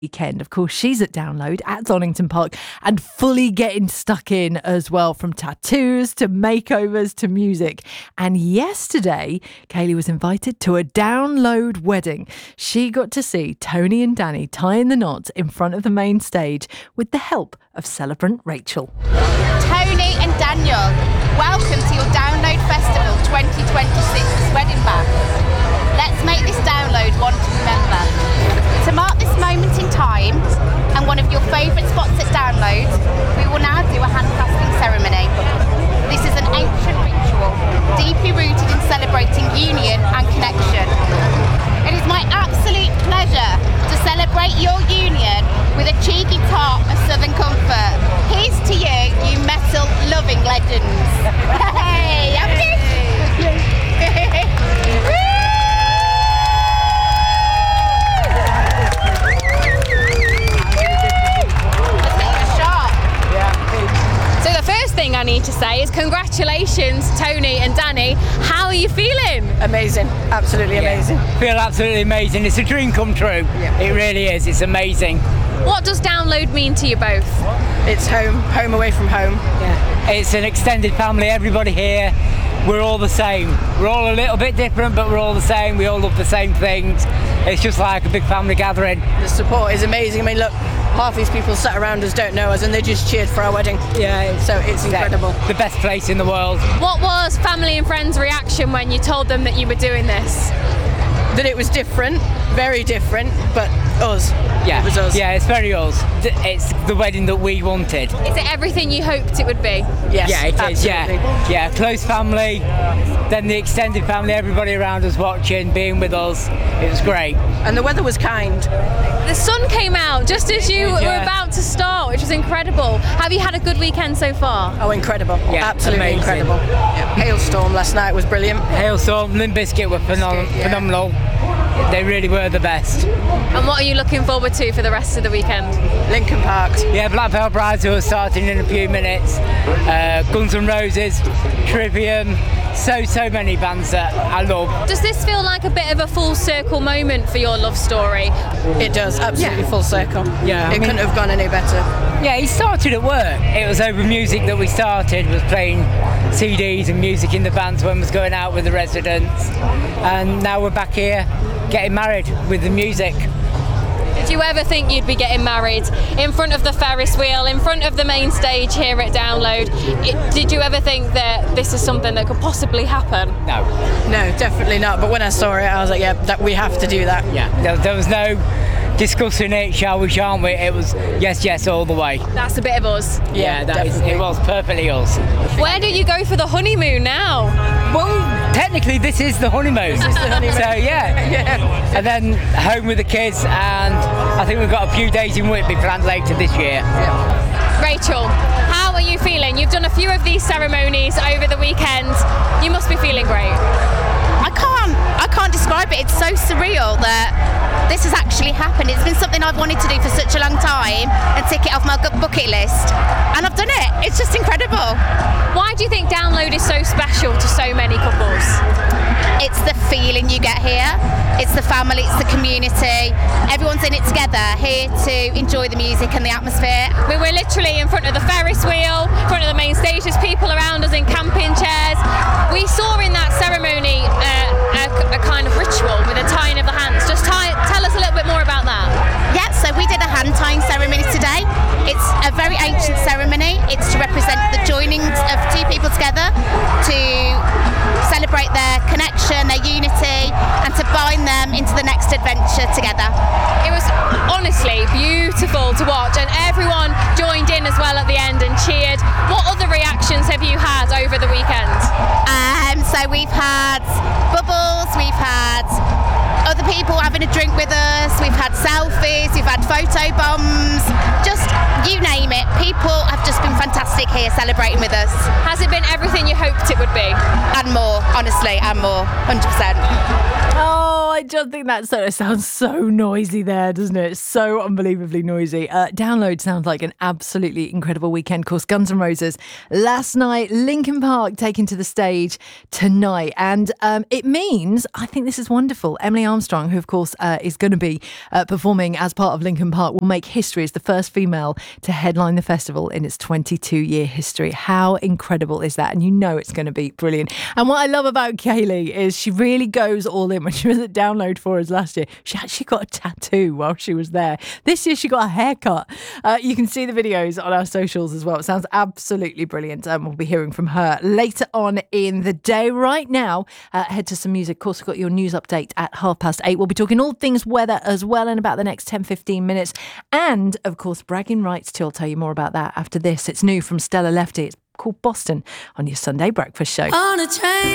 weekend. Of course, she's at Download at Donington Park and fully getting stuck in as well, from tattoos to makeovers to music. And yesterday, Kaylee was invited to a Download wedding. She got to see Tony and Danny tying the knot in front of the main stage with the help of celebrant Rachel. Tony and Daniel, welcome to your Download Festival 2026 wedding band. Let's make this Download one to remember. To mark this moment in time and one of your favourite spots at Download, we will now do a handclasping ceremony. This is an ancient ritual, deeply rooted in celebrating union and connection. It is my absolute pleasure to celebrate your union with a cheeky tart of Southern comfort. Here's to you, you metal-loving legends. Hey, So the first thing I need to say is congratulations, Tony and Danny. How are you feeling? Amazing, absolutely amazing. Feel absolutely amazing. It's a dream come true. It really is. It's amazing. What does Download mean to you both? It's home away from home. It's an extended family. Everybody here, we're all the same. We're all a little bit different, but we're all the same. We all love the same things. It's just like a big family gathering. The support is amazing. I mean, look, half these people sat around us don't know us, and they just cheered for our wedding. So it's incredible. The best place in the world. What was family and friends' reaction when you told them that you were doing this? That it was different, very different, but us. Yeah, it was us. Yeah, it's very us. It's the wedding that we wanted. Is it everything you hoped it would be? Yes, yeah, it is. absolutely. Yeah, close family, then the extended family, everybody around us watching, being with us. It was great. And the weather was kind. The sun came out just as you were about to start, which was incredible. Have you had a good weekend so far? Oh, incredible. Yeah, absolutely amazing. incredible. Hailstorm last night was brilliant. Hailstorm, Limp Bizkit were phenomenal. They really were the best. And what are you looking forward to for the rest of the weekend? Linkin Park. Yeah, Black Veil Brides, who are starting in a few minutes. Guns N' Roses, Trivium, so many bands that I love. Does this feel like a bit of a full circle moment for your love story? It does, absolutely full circle. Yeah, it couldn't have gone any better. Yeah, he started at work. It was over music that we started, was playing CDs and music in the bands when we was going out with the residents. And now we're back here getting married with the music. Did you ever think you'd be getting married in front of the Ferris wheel, in front of the main stage here at Download? Did you ever think that this is something that could possibly happen? No, definitely not. But when I saw it, I was like, yeah, that we have to do that. Yeah, there was no discussing it, shall we, shan't we? It was yes all the way. That's a bit of us. Yeah, it was perfectly us. Where do you go for the honeymoon now? Well, technically this is the honeymoon. This is the honeymoon. So yeah. And then home with the kids, and I think we've got a few days in Whitby planned later this year. Rachel, how are you feeling? You've done a few of these ceremonies over the weekend. You must be feeling great. I can't describe it. It's so surreal that this has actually happened. It's been something I've wanted to do for such a long time and tick it off my bucket list. And I've done it. It's just incredible. Why do you think Download is so special to so many couples? It's the feeling you get here. It's the family, it's the community. Everyone's in it together, here to enjoy the music and the atmosphere. We were literally in front of the Ferris wheel, in front of the main stage. There's people around us in camping chairs. We saw in that ceremony a kind of ritual with the tying of the hands. Just tell us a little bit more about that. Yeah, so we did a hand tying ceremony today. It's a very ancient ceremony. It's to represent the joining of two people together to celebrate their connection, their unity, and to bind them into the next adventure together. It was honestly beautiful to watch, and everyone joined in as well at the end and cheered. What other reactions have you had over the weekend? So we've had bubbles, we've had other people having a drink with us, we've had selfies, we've had photo bombs, just you name it. People have just been fantastic here celebrating with us. Has it been everything you hoped it would be? And more, honestly, and more, 100%. Oh, I just think that sort of sounds so noisy there, doesn't it? It's so unbelievably noisy. Download sounds like an absolutely incredible weekend. Of course, Guns N' Roses last night, Linkin Park taking to the stage tonight. And it means, I think this is wonderful, Emily Armstrong, who of course is going to be performing as part of Linkin Park, will make history as the first female to headline the festival in its 22-year history. How incredible is that? And you know it's going to be brilliant. And what I love about Kaylee is she really goes all in. When she was at Download for us last year, she actually got a tattoo while she was there. This year she got a haircut. You can see the videos on our socials as well. It sounds absolutely brilliant. We'll be hearing from her later on in the day. Right now, head to some music. Of course, we've got your news update at 8:30. We'll be talking all things weather as well in about the next 10-15 minutes. And, of course, bragging rights too. I'll tell you more about that after this. It's new from Stella Lefty. It's called Boston on your Sunday breakfast show. On a train.